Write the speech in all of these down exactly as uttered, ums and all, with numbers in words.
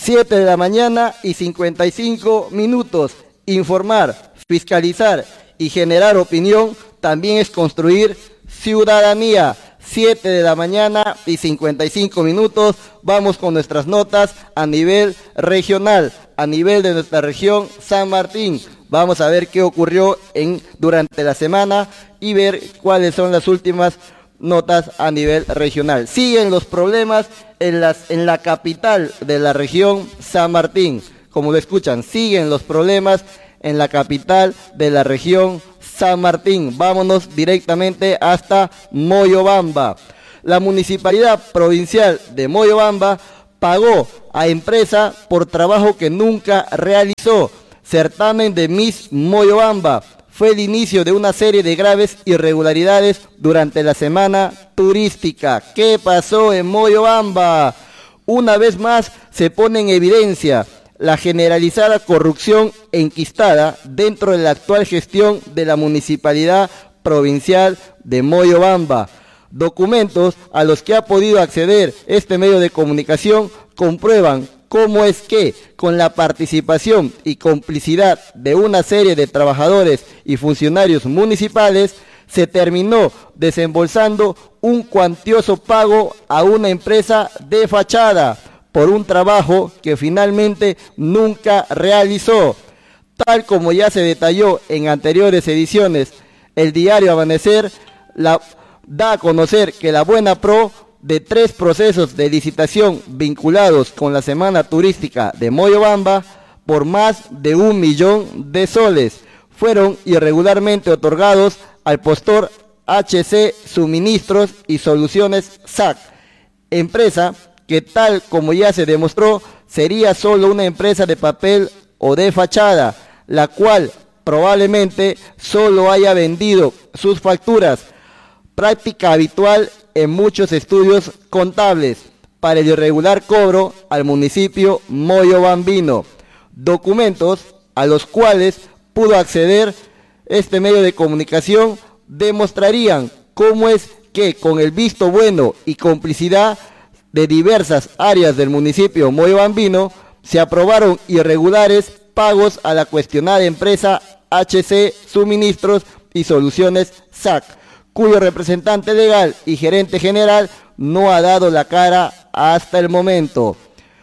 siete de la mañana y cincuenta y cinco minutos. Informar, fiscalizar y generar opinión también es construir ciudadanía. siete de la mañana y cincuenta y cinco minutos. Vamos con nuestras notas a nivel regional, a nivel de nuestra región San Martín. Vamos a ver qué ocurrió en, durante la semana y ver cuáles son las últimas notas a nivel regional. Siguen los problemas en, las, en la capital de la región San Martín. Como lo escuchan, siguen los problemas en la capital de la región San Martín. Vámonos directamente hasta Moyobamba. La Municipalidad Provincial de Moyobamba pagó a empresa por trabajo que nunca realizó. Certamen de Miss Moyobamba fue el inicio de una serie de graves irregularidades durante la semana turística. ¿Qué pasó en Moyobamba? Una vez más se pone en evidencia la generalizada corrupción enquistada dentro de la actual gestión de la Municipalidad Provincial de Moyobamba. Documentos a los que ha podido acceder este medio de comunicación comprueban cómo es que, con la participación y complicidad de una serie de trabajadores y funcionarios municipales, se terminó desembolsando un cuantioso pago a una empresa de fachada por un trabajo que finalmente nunca realizó. Tal como ya se detalló en anteriores ediciones, el diario Amanecer la, da a conocer que la Buena Pro, de tres procesos de licitación vinculados con la Semana Turística de Moyobamba, por más de un millón de soles, fueron irregularmente otorgados al postor H C Suministros y Soluciones S A C, empresa que, tal como ya se demostró, sería solo una empresa de papel o de fachada, la cual probablemente solo haya vendido sus facturas, práctica habitual en muchos estudios contables, para el irregular cobro al municipio moyobambino. Documentos a los cuales pudo acceder este medio de comunicación demostrarían cómo es que, con el visto bueno y complicidad de diversas áreas del municipio moyobambino, se aprobaron irregulares pagos a la cuestionada empresa H C Suministros y Soluciones S A C, cuyo representante legal y gerente general no ha dado la cara hasta el momento.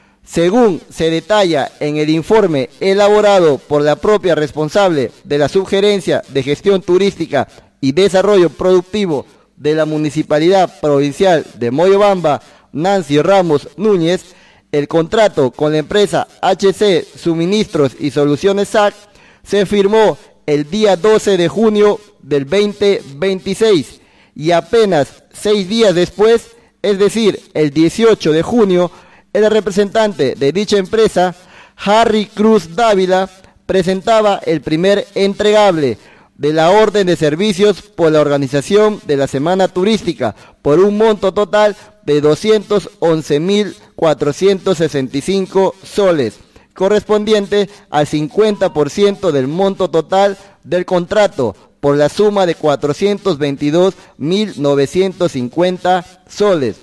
Según se detalla en el informe elaborado por la propia responsable de la Subgerencia de Gestión Turística y Desarrollo Productivo de la Municipalidad Provincial de Moyobamba, Nancy Ramos Núñez, el contrato con la empresa H C Suministros y Soluciones S A C se firmó el día doce de junio del veinte veintiséis y apenas seis días después, es decir, el dieciocho de junio, el representante de dicha empresa, Harry Cruz Dávila, presentaba el primer entregable de la orden de servicios por la organización de la Semana Turística por un monto total de doscientos once mil cuatrocientos sesenta y cinco soles, correspondiente al cincuenta por ciento del monto total del contrato, por la suma de cuatrocientos veintidós mil novecientos cincuenta soles.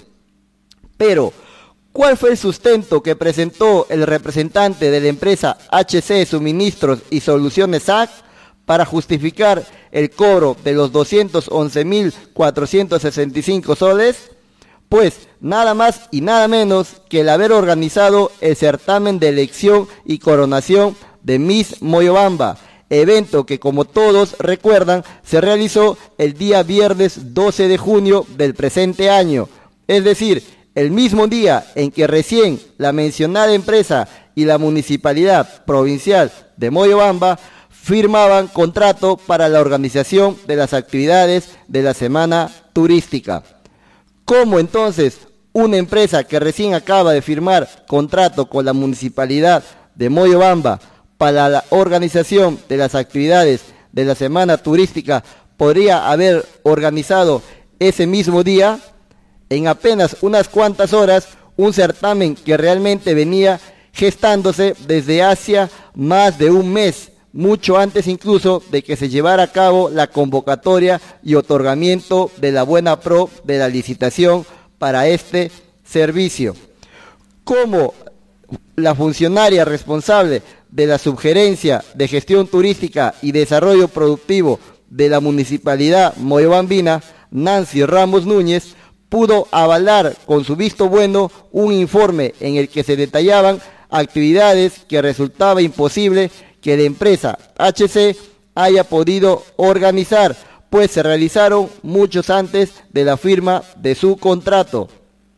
Pero, ¿cuál fue el sustento que presentó el representante de la empresa H C Suministros y Soluciones S A C para justificar el cobro de los doscientos once mil cuatrocientos sesenta y cinco soles? Pues nada más y nada menos que el haber organizado el certamen de elección y coronación de Miss Moyobamba, evento que, como todos recuerdan, se realizó el día viernes doce de junio del presente año, es decir, el mismo día en que recién la mencionada empresa y la Municipalidad Provincial de Moyobamba firmaban contrato para la organización de las actividades de la Semana Turística. ¿Cómo entonces una empresa que recién acaba de firmar contrato con la Municipalidad de Moyobamba para la organización de las actividades de la Semana Turística podría haber organizado ese mismo día, en apenas unas cuantas horas, un certamen que realmente venía gestándose desde hace más de un mes, mucho antes incluso de que se llevara a cabo la convocatoria y otorgamiento de la Buena Pro de la licitación para este servicio? ¿Cómo La funcionaria responsable de la Subgerencia de Gestión Turística y Desarrollo Productivo de la Municipalidad moyobambina, Nancy Ramos Núñez, pudo avalar con su visto bueno un informe en el que se detallaban actividades que resultaba imposible que la empresa H C haya podido organizar, pues se realizaron muchos antes de la firma de su contrato.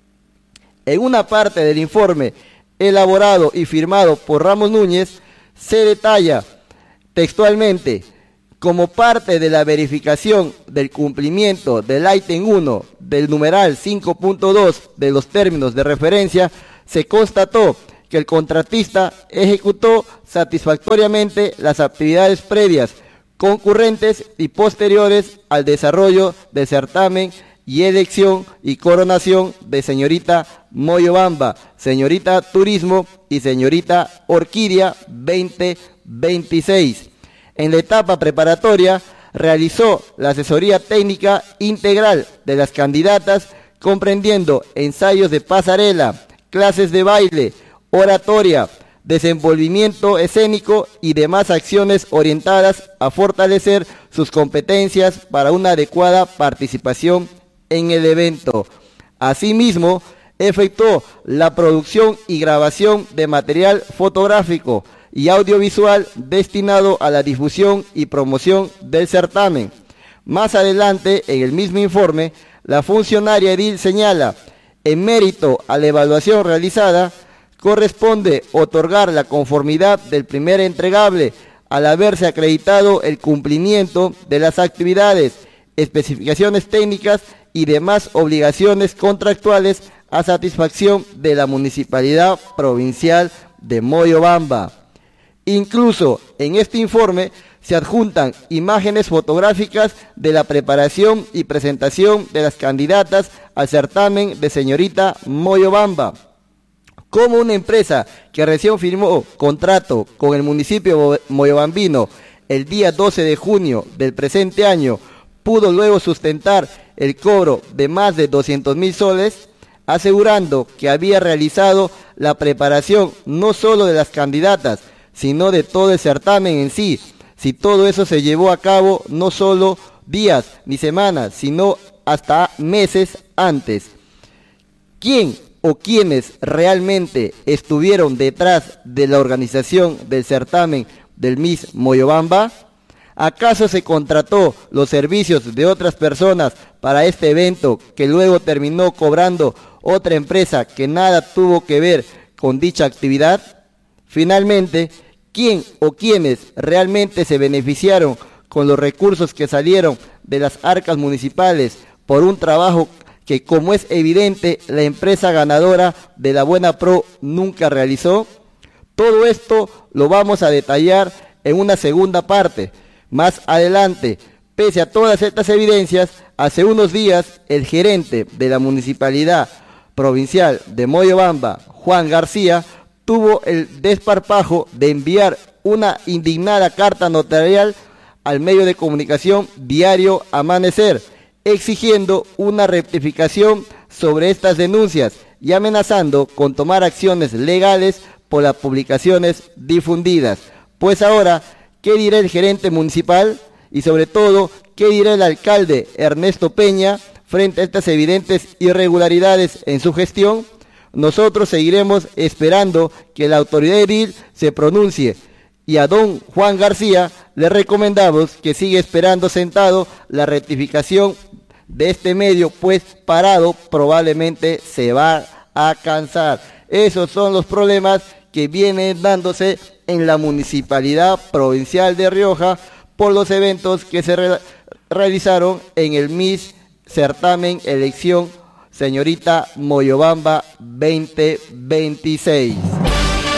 En una parte del informe elaborado y firmado por Ramos Núñez, se detalla textualmente: como parte de la verificación del cumplimiento del ítem uno del numeral cinco punto dos de los términos de referencia, se constató que el contratista ejecutó satisfactoriamente las actividades previas, concurrentes y posteriores al desarrollo del certamen y elección y coronación de señorita Moyobamba, señorita Turismo y señorita Orquídea veinte veintiséis. En la etapa preparatoria realizó la asesoría técnica integral de las candidatas, comprendiendo ensayos de pasarela, clases de baile, oratoria, desenvolvimiento escénico y demás acciones orientadas a fortalecer sus competencias para una adecuada participación en el evento. Asimismo, efectuó la producción y grabación de material fotográfico y audiovisual destinado a la difusión y promoción del certamen. Más adelante, en el mismo informe, la funcionaria edil señala: en mérito a la evaluación realizada, corresponde otorgar la conformidad del primer entregable al haberse acreditado el cumplimiento de las actividades, especificaciones técnicas y demás obligaciones contractuales a satisfacción de la Municipalidad Provincial de Moyobamba. Incluso en este informe se adjuntan imágenes fotográficas de la preparación y presentación de las candidatas al certamen de señorita Moyobamba. Como una empresa que recién firmó contrato con el municipio moyobambino el día doce de junio del presente año, pudo luego sustentar el cobro de más de doscientos mil soles, asegurando que había realizado la preparación no solo de las candidatas, sino de todo el certamen en sí. Si todo eso se llevó a cabo no solo días ni semanas, sino hasta meses antes. ¿Quién o quiénes realmente estuvieron detrás de la organización del certamen del Miss Moyobamba? ¿Acaso se contrató los servicios de otras personas para este evento que luego terminó cobrando otra empresa que nada tuvo que ver con dicha actividad? Finalmente, ¿quién o quiénes realmente se beneficiaron con los recursos que salieron de las arcas municipales por un trabajo que, como es evidente, la empresa ganadora de la Buena Pro nunca realizó? Todo esto lo vamos a detallar en una segunda parte. Más adelante, pese a todas estas evidencias, hace unos días el gerente de la Municipalidad Provincial de Moyobamba, Juan García, tuvo el desparpajo de enviar una indignada carta notarial al medio de comunicación Diario Amanecer, exigiendo una rectificación sobre estas denuncias y amenazando con tomar acciones legales por las publicaciones difundidas. Pues ahora, ¿qué dirá el gerente municipal? Y sobre todo, ¿qué dirá el alcalde Ernesto Peña frente a estas evidentes irregularidades en su gestión? Nosotros seguiremos esperando que la autoridad edil se pronuncie, y a don Juan García le recomendamos que siga esperando sentado la rectificación de este medio, pues parado probablemente se va a cansar. Esos son los problemas que vienen dándose en la Municipalidad Provincial de Rioja por los eventos que se re realizaron en el Miss Certamen Elección Señorita Moyobamba veinte veintiséis.